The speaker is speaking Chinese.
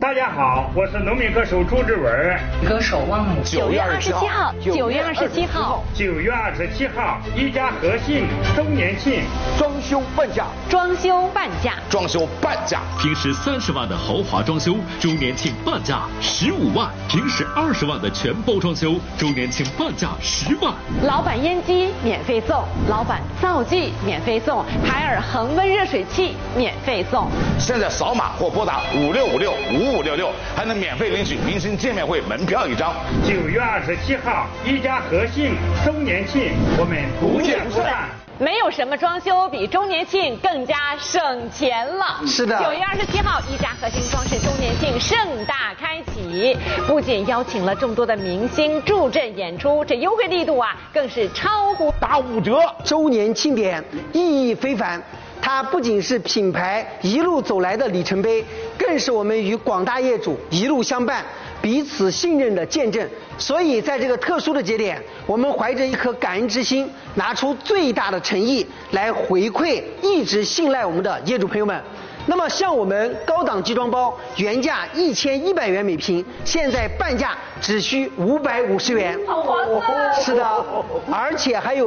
大家好，我是农民歌手朱志文。 歌手汪某。 9月27号 ，9月27号 ，9月27号，一家和信周年庆， 装修半价， 装修半价， 装修半价。 平时30万的豪华装修，周年庆半价15万；平时20万的全包装修，周年庆半价10万。 老板烟机免费送，老板灶具免费送，海尔恒温热水器免费送。 现在扫码或拨打56565566，还能免费领取明星见面会门票1张。 9月27号，一家和信周年庆，我们不见不散。 没有什么装修比周年庆更加省钱了。 是的 ，9月27号，一家和信装饰周年庆盛大开启，不仅邀请了众多的明星助阵演出，这优惠力度啊，更是超乎打5折。 周年庆典意义非凡。它不仅是品牌一路走来的里程碑，更是我们与广大业主一路相伴、彼此信任的见证。所以在这个特殊的节点，我们怀着一颗感恩之心，拿出最大的诚意来回馈一直信赖我们的业主朋友们。那么像我们高档集装包原价1100元每瓶，现在半价只需550元。 好划算。 是的，而且还有